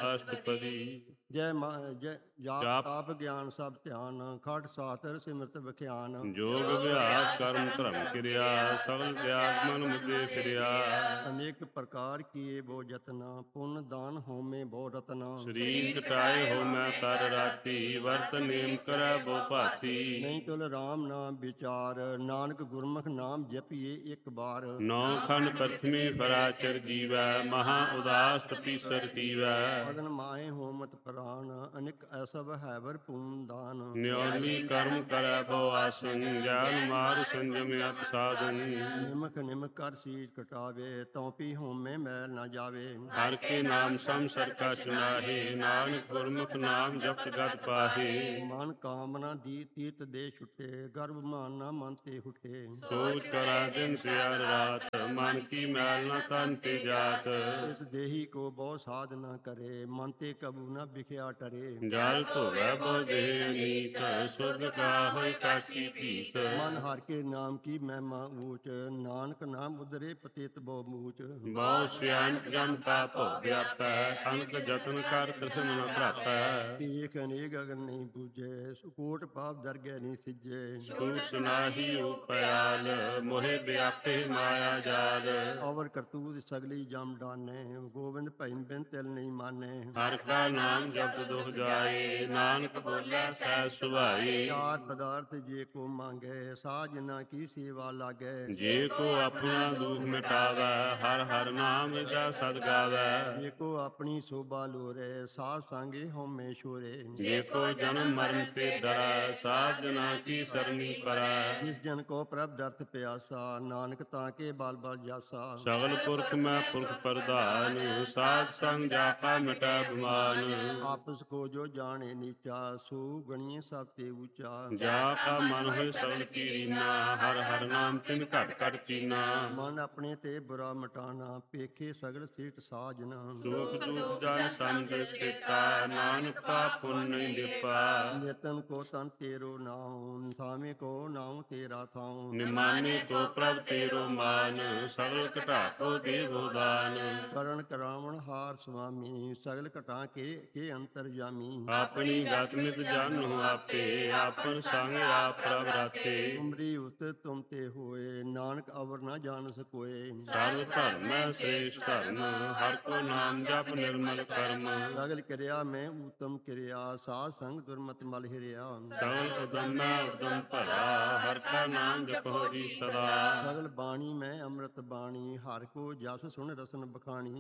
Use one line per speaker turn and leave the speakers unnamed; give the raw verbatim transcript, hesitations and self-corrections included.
ਅਸ਼ਟਪਦੀ।
ਜੈ ਮਾ ਜੈ ਜਾਪ
ਜਾਪ
ਤਾਪ ਗਿਆਨ ਸਭ ਧਿਆਨ, ਖਟ ਸਾਤਰ ਸਿਮਰਤ ਬਖਿਆਨ।
ਜੋਗ ਅਭਿਆਸ ਕਰਮ ਧਰਮ ਕਿਰਿਆ, ਸਗਲ ਤਿਆਗ ਮਨ ਮੁਦੇ ਫਿਰਿਆ।
ਅਨੇਕ ਪ੍ਰਕਾਰ ਕੀਏ ਬੋ ਜਤਨਾ, ਪੁੰਨ ਦਾਨ ਹੋਮੇ ਬੋ ਰਤਨਾ।
ਸਰੀਰ ਕਟਾਏ ਹੋ ਮੈਂ ਤਰ ਰਾਤੀ, ਵਰਤ ਨੇਮ ਕਰੈ ਬੋ ਭਾਤੀ।
ਨਹੀਂ ਤੁਲ ਰਾਮ ਨਾਮ ਵਿਚਾਰ, ਨਾਨਕ ਗੁਰਮੁਖ ਨਾਮ ਜਪੀਏ ਇੱਕ ਬਾਰ।
ਨੌ ਖੰਡ ਪ੍ਰਥਮੇ ਪਰਾਚਰ ਜੀਵੈ, ਮਹਾ ਉਦਾਸ ਤਪੀਸਰ ਕੀਵੈ।
ਅਗਨ ਮਾਏ ਹੋਮਤ ਪ੍ਰਾਨ, ਅਨਿਕ ਐਸਵ ਹੈਵਰ ਪੂਨ ਦਾਨ।
ਨਿਉਲੀ ਕਰਮ ਕਰੈ ਬੋ ਆਸਨ, ਗਿਆਨ ਮਾਰ ਸੰਜਮ ਅਤ ਸਾਧਨ।
ਨਿਮਕ ਨਿਮਕ ਕਰ ਸੀਜ ਕਟਾਵੇ, ਤਉ ਪੀ ਹੋਮੇ ਮੈਲ ਨਾ ਜਾਵੇ।
ਹਰ ਕੇ ਨਾਮ ਸੰਸਰ ਕਛ ਨਾਹੀ, ਨਾਨਕ ਗੁਰਮੁਖ ਨਾਮ ਜਪਤ ਗਤ ਪਾਹੀ।
ਮਨ ਕਾਮਨਾ ਦੀ ਤੀਤ ਦੇ ਛੁਟੇ, ਗਰਭ ਮਾਨਾ ਮਨ ਤੇ ਹੁਟੇ।
ਸੋਚ ਕਰਾ ਦਿਨ ਸਿਆਰ ਰਾਤ, ਮਨ ਕੀ ਮੈਲ ਨ ਤਨ ਤੇ ਜਾਤ।
ਇਸ ਦੇਹੀ ਕੋ ਬਹੁ ਸਾਧ ਨਾ ਕਰੇ, ਮਨ ਤੇ ਕਬੂ ਨਾ ਬਿਖਿਆ ਟਰੇ।
ਜਲ ਧੋਵੈ ਬੋ ਦੇਹ ਅਨੀਤ, ਸੁਧ ਕਾ ਹੋਇ ਕਾਚੀ ਪੀਤ।
ਮਨ ਹਰ ਕੇ ਨਾਮ ਕੀ ਮਹਿਮਾ ਊਚ, ਨਾਨਕ ਨਾਮ ਉਦਰੇ ਪਤਿਤ ਬਹੁ ਮੂਚ।
ਬਹੁ ਸਿਆਣ ਜਮ ਕਾ ਭਉ ਵਿਆਪੈ, ਅਨਕ ਜਤਨ ਕਰ ਦਰਸ਼ਨ ਨ ਪ੍ਰਾਪੈ।
ਭੀਖ ਅਨੇਕ ਅਗਰ ਨਹੀਂ ਬੂਝੇ, ਸੁਕੋਟ ਪਾਪ ਦਰਗਹਿ ਨਹੀਂ ਸਿਜੇ।
ਤੂੰ ਸੁਨਾਹੀ ਉਪਿਆਲ, ਮੋਹਿ ਵਿਆਪੇ ਮਾਇਆ ਜਾਲ।
ਅਵਰ ਕਰਤੂਤ ਸਗਲੀ ਜਮ ਡਾਨੇ, ਗੋਬਿੰਦ ਭਜਨ ਬਿਨ ਤਿਲ ਨਹੀਂ ਮਾਨੇ।
ਹਰ ਕਾ ਨਾਮ ਜਪਤ ਦੁਖ ਜਾਏ, ਨਾਨਕ ਬੋਲੇ ਸਹਿਜ ਸੁਭਾਈ।
ਚਾਰ ਪਦਾਰਥ ਜੇ ਕੋ ਮੰਗੇ, ਸਾਜ ਨਾ ਕੀ ਸੇਵਾ ਲਾਗੇ।
ਜੇ ਕੋ ਆਪਣਾ ਦੁਖ ਮਿਟਾਵੈ, ਹਰ ਹਰ ਨਾਮ ਦਾ ਸਦ ਗਾਵੈ।
ਜੇ ਕੋ ਆਪਣੀ ਸੋਭਾ ਲੋਰੇ, ਸਾਧ ਸੰਗੇ ਹਉਮੈ ਛੋਰੇ।
ਜੇ ਕੋ ਜਨਮ ਮਰਨ ਤੇ ਡਰੈ, ਸਾਧ ਜਨਾ ਕੀ ਸਰਨੀ ਕਰੈ।
ਜਿਸ ਜਨ ਕੋ ਪ੍ਰਭ ਦਰਥ ਪਿਆਸਾ, ਨਾਨਕ ਤਾਂ ਕੇ ਬਲ ਬਲ ਜਾਸਾ।
ਸਗਲ ਪੁਰਖ ਮੈਂ ਪੁਰਖ ਪ੍ਰਧਾਨ, ਸਾਧ ਸੰਗ ਜਾ ਕਾ ਮਿਟੈ ਬਿਮਾਨ।
ਆਪਸ ਕੋ ਜੋ ਜਾਣੇ ਨੀਚਾ, ਸੋ ਗਣੀਏ ਸਭ ਤੇ ਊਚਾ।
ਜਾ ਕਾ ਮਨ ਹੋਇ ਸਗਲ ਕੀ ਰੀਨਾ, ਹਰ ਹਰ ਨਾਮ ਤਿਨ ਘਟ ਘਟ ਚੀਨਾ।
ਮਨ ਆਪਣੇ ਤੇ ਬੁਰਾ ਮਟਾਨਾ, ਪੇਖੇ ਸਗਲ ਸਿਰਟ ਸਾਜਨਾ।
ਸੁਖ ਦੁਖ ਜਨ ਸੰਦਿਸ ਕੀਤਾ, ਨਾਨਕ ਪਾਪ ਪੁੰਨ ਨਹੀਂ ਦਿਪਾ।
ਨਿਤਨ ਕੋ ਤਨ ਤੇਰੋ ਨਾਉ, ਥਾਵੇਂ ਕੋ ਨਾਉ ਤੇਰਾ ਥਾਉ।
ਨਿਮਾਨੇ ਕੋ ਪ੍ਰਭ ਤੇਰੋ ਮਾਨ, ਸਗਲ ਘਟਾ ਕੋ ਦੇਵੋ ਦਾਨ।
ਕਰਨ ਕਰਾਵਣ ਹਾਰ ਸੁਆਮੀ, ਸਗਲ ਘਟਾ ਕੇ ਕੇ ਅੰਤਰ ਜਾਮੀ।
ਆਪਣੀ ਗਤ ਨਿਤ ਜਾਣੋ ਆਪੇ, ਆਪਨ ਸੰਗ ਆਪ ਪ੍ਰਭ ਰਾਤੇ।
ਉਮਰੀ ਉਤ ਤੁਮ ਤੇ ਹੋਏ, ਨਾਨਕ ਅਵਰ ਨਾ ਜਾਣ ਸਕੋਏ।
ਸਰਬ ਧਰਮ ਮੈਂ ਸ੍ਰੇਸ਼ਟ ਧਰਮ, ਹਰ ਕੋ ਨਾਮ ਜਪ ਨਿਰਮਲ ਕਰਮ।
ਸਗਲ ਕਿਰਿਆ ਮੈਂ ਊਤਮ ਕਿਰਿਆ, ਸਾਧ ਸੰਗ ਦੁਰਮਤ ਮਲ ਹਿਰਿਆ।
ਸਗਲ ਉਦਮ ਮੈਂ ਉਦਮ ਭਲਾ, ਹਰ ਕਾ ਨਾਮ ਜਪੋ ਜੀ ਸਦਾ।
ਸਗਲ ਬਾਣੀ ਮੈਂ ਅੰਮ੍ਰਿਤ ਬਾਣੀ, ਹਰ ਕੋ ਜਸ ਸੁਣ ਰਸਨ ਬਖਾਣੀ।